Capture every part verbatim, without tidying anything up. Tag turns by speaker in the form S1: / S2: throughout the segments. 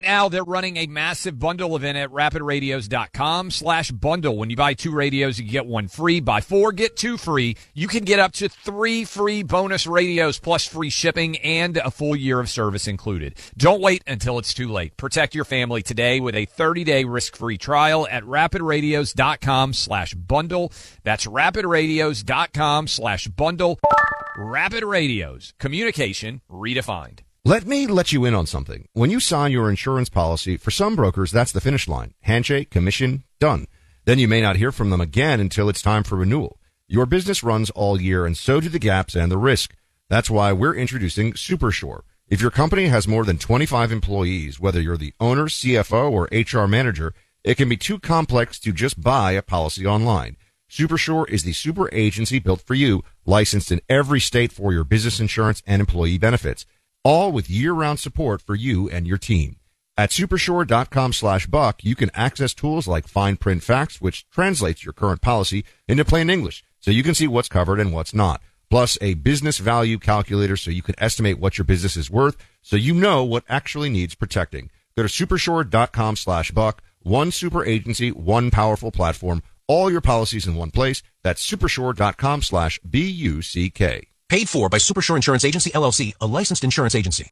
S1: now, they're running a massive bundle event at rapid radios dot com slash bundle. When you buy two radios, you get one free. Buy four, get two free. You can get up to three free bonus radios plus free shipping and a full year of service included. Don't wait until it's too late. Protect your family today with a thirty-day risk-free trial at rapid radios dot com slash bundle. That's rapid radios dot com slash bundle. Rapid Radios. Communication redefined.
S2: Let me let you in on something. When you sign your insurance policy, for some brokers, that's the finish line. Handshake, commission, done. Then you may not hear from them again until it's time for renewal. Your business runs all year, and so do the gaps and the risk. That's why we're introducing SuperSure. If your company has more than twenty-five employees, whether you're the owner, C F O, or H R manager, it can be too complex to just buy a policy online. SuperSure is the super agency built for you, licensed in every state for your business insurance and employee benefits, all with year-round support for you and your team. At supersure dot com slash buck, you can access tools like Fine Print Facts, which translates your current policy into plain English, so you can see what's covered and what's not. Plus a business value calculator so you can estimate what your business is worth, so you know what actually needs protecting. Go to supersure dot com slash buck. One super agency, one powerful platform, all your policies in one place. That's supersure dot com slash B U C K.
S3: Paid for by Supersure Insurance Agency, L L C, a licensed insurance agency.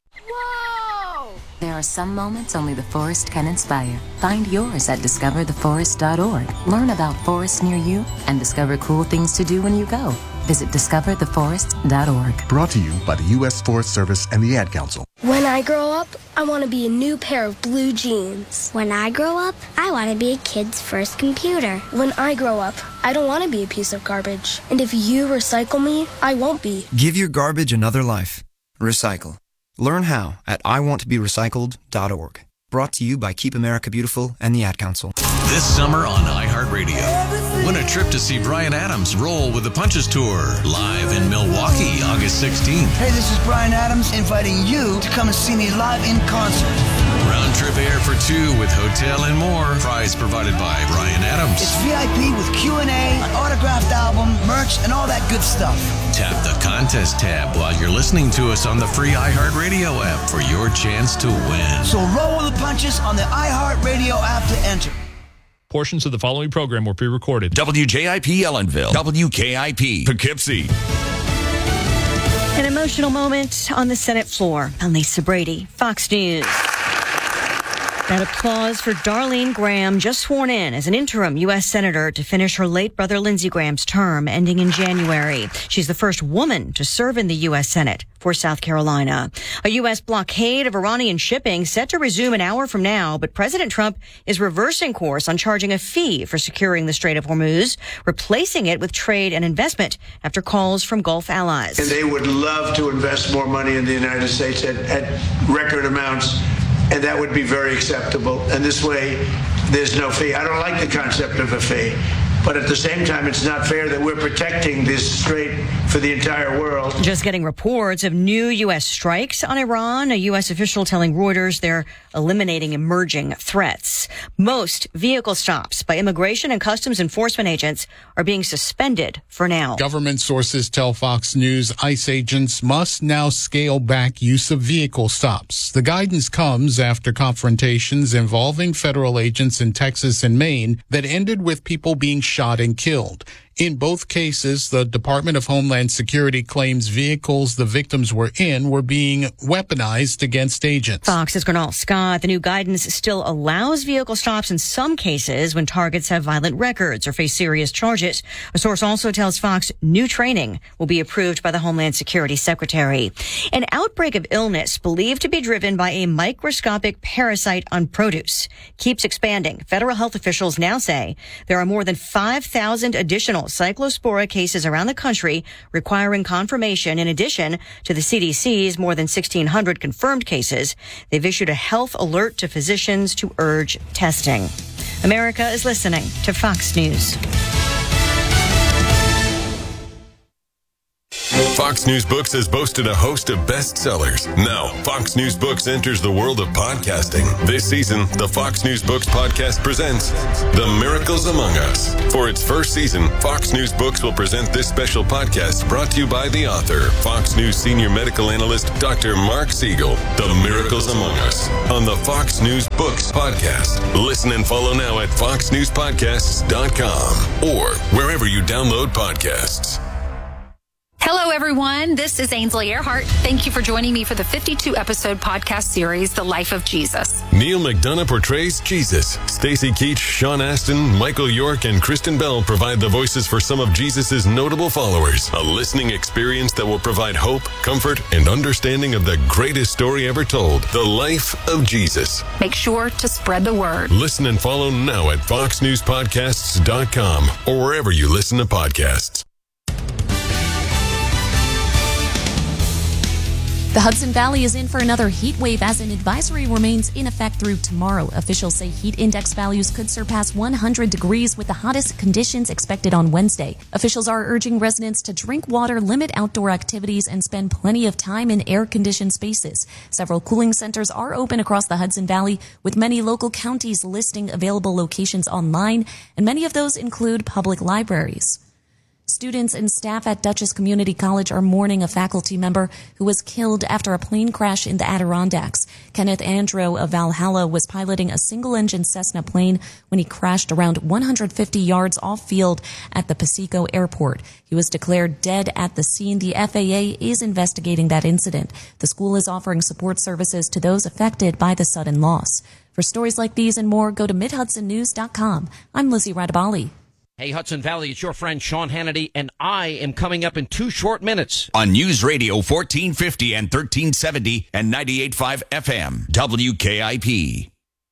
S4: Whoa! There are some moments only the forest can inspire. Find yours at discover the forest dot org. Learn about forests near you and discover cool things to do when you go. Visit discover the forest dot org.
S5: Brought to you by the U S Forest Service and the Ad Council.
S6: When I grow up, I want to be a new pair of blue jeans.
S7: When I grow up, I want to be a kid's first computer.
S6: When I grow up, I don't want to be a piece of garbage. And if you recycle me, I won't be.
S8: Give your garbage another life. Recycle. Learn how at I want to be recycled dot org. Brought to you by Keep America Beautiful and the Ad Council.
S9: This summer on iHeartRadio, win a trip to see Bryan Adams roll with the Punches Tour, live in Milwaukee, August sixteenth.
S10: Hey, this is Bryan Adams inviting you to come and see me live in concert.
S9: Round trip air for two with hotel and more. Prize provided by Bryan Adams.
S10: It's V I P with Q and A, an autographed album, merch, and all that good stuff.
S9: Tap the contest tab while you're listening to us on the free iHeartRadio app for your chance to win.
S10: So roll with the punches on the iHeartRadio app to enter.
S11: Portions of the following program were pre-recorded.
S12: W J I P Ellenville, W K I P Poughkeepsie.
S13: An emotional moment on the Senate floor. I'm Lisa Brady, Fox News. That applause for Darlene Graham, just sworn in as an interim U S Senator to finish her late brother Lindsey Graham's term ending in January. She's the first woman to serve in the U S Senate for South Carolina. A U S blockade of Iranian shipping set to resume an hour from now, but President Trump is reversing course on charging a fee for securing the Strait of Hormuz, replacing it with trade and investment after calls from Gulf allies.
S14: And they would love to invest more money in the United States at, at record amounts. And that would be very acceptable. And this way, there's no fee. I don't like the concept of a fee. But at the same time, it's not fair that we're protecting this strait for the entire world.
S13: Just getting reports of new U S strikes on Iran. A U S official telling Reuters they're eliminating emerging threats. Most vehicle stops by immigration and customs enforcement agents are being suspended for now.
S15: Government sources tell Fox News ICE agents must now scale back use of vehicle stops. The guidance comes after confrontations involving federal agents in Texas and Maine that ended with people being shot and killed. In both cases, the Department of Homeland Security claims vehicles the victims were in were being weaponized against agents.
S13: Fox's Gernal Scott, the new guidance still allows vehicle stops in some cases when targets have violent records or face serious charges. A source also tells Fox new training will be approved by the Homeland Security Secretary. An outbreak of illness believed to be driven by a microscopic parasite on produce keeps expanding. Federal health officials now say there are more than five thousand additional cyclospora cases around the country requiring confirmation in addition to the C D C's more than sixteen hundred confirmed cases. They've issued a health alert to physicians to urge testing. America is listening to Fox News.
S16: Fox News Books has boasted a host of bestsellers. Now, Fox News Books enters the world of podcasting. This season, the Fox News Books podcast presents The Miracles Among Us. For its first season, Fox News Books will present this special podcast brought to you by the author, Fox News senior medical analyst, Doctor Mark Siegel. The Miracles Among Us on the Fox News Books podcast. Listen and follow now at fox news podcasts dot com or wherever you download podcasts.
S17: Hello, everyone. This is Ainsley Earhart. Thank you for joining me for the fifty-two episode podcast series, The Life of Jesus.
S16: Neil McDonough portrays Jesus. Stacy Keach, Sean Astin, Michael York, and Kristen Bell provide the voices for some of Jesus' notable followers. A listening experience that will provide hope, comfort, and understanding of the greatest story ever told, The Life of Jesus.
S17: Make sure to spread the word.
S16: Listen and follow now at fox news podcasts dot com or wherever you listen to podcasts.
S18: The Hudson Valley is in for another heat wave as an advisory remains in effect through tomorrow. Officials say heat index values could surpass one hundred degrees with the hottest conditions expected on Wednesday. Officials are urging residents to drink water, limit outdoor activities, and spend plenty of time in air-conditioned spaces. Several cooling centers are open across the Hudson Valley, with many local counties listing available locations online, and many of those include public libraries. Students and staff at Dutchess Community College are mourning a faculty member who was killed after a plane crash in the Adirondacks. Kenneth Andro of Valhalla was piloting a single-engine Cessna plane when he crashed around one hundred fifty yards off-field at the Pasico Airport. He was declared dead at the scene. The F A A is investigating that incident. The school is offering support services to those affected by the sudden loss. For stories like these and more, go to mid hudson news dot com. I'm Lizzie Radabali.
S19: Hey, Hudson Valley, it's your friend Sean Hannity, and I am coming up in two short minutes.
S12: On News Radio fourteen fifty and thirteen seventy and ninety-eight point five F M, W K I P.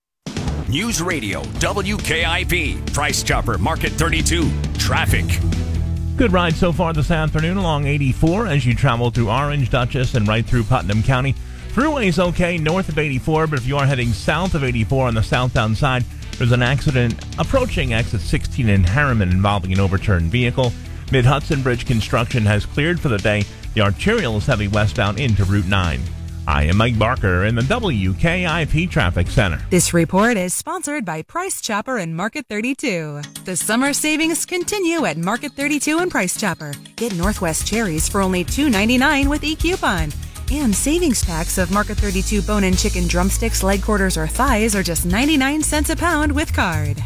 S12: News Radio, W K I P. Price Chopper, Market thirty-two. Traffic.
S20: Good ride so far this afternoon along eighty-four as you travel through Orange, Dutchess, and right through Putnam County. Freeway's okay north of eighty-four, but if you are heading south of eighty-four on the southbound side, there's an accident approaching exit sixteen in Harriman involving an overturned vehicle. Mid-Hudson Bridge construction has cleared for the day. The arterial is heavy westbound into Route nine. I am Mike Barker in the W K I P Traffic Center.
S21: This report is sponsored by Price Chopper and Market thirty-two. The summer savings continue at Market thirty-two and Price Chopper. Get Northwest cherries for only two ninety-nine with e-coupon. And savings packs of Market thirty-two bone-in chicken drumsticks, leg quarters, or thighs are just ninety-nine cents a pound with card.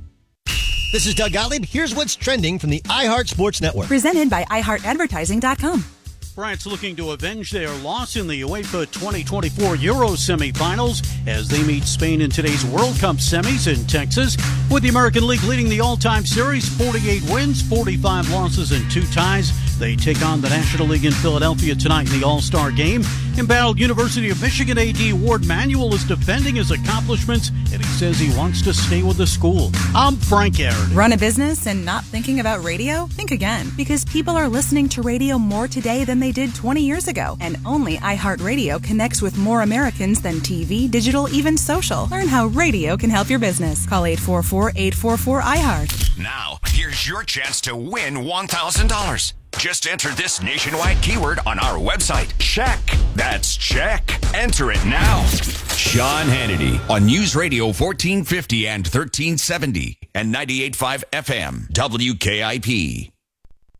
S22: This is Doug Gottlieb. Here's what's trending from the iHeart Sports Network.
S21: Presented by i heart advertising dot com.
S23: France looking to avenge their loss in the UEFA twenty twenty-four Euro semifinals as they meet Spain in today's World Cup semis in Texas. With the American League leading the all-time series, forty-eight wins, forty-five losses, and two ties. They take on the National League in Philadelphia tonight in the All-Star Game. Embattled University of Michigan A D Ward Manuel is defending his accomplishments, and he says he wants to stay with the school. I'm Frank Aaron.
S21: Run a business and not thinking about radio? Think again, because people are listening to radio more today than they did twenty years ago. And only iHeartRadio connects with more Americans than T V, digital, even social. Learn how radio can help your business. Call eight four four, eight four four, I heart.
S12: Now, here's your chance to win one thousand dollars. Just enter this nationwide keyword on our website. Check. That's check. Enter it now. Sean Hannity on News Radio fourteen fifty and thirteen seventy and ninety-eight point five F M, W K I P.